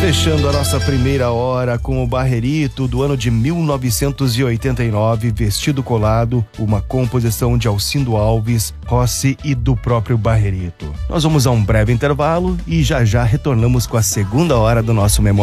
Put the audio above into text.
Fechando a nossa primeira hora com o Barrerito do ano de 1989, Vestido Colado, uma composição de Alcindo Alves, Rossi e do próprio Barrerito. Nós vamos a um breve intervalo e já retornamos com a segunda hora do nosso Memória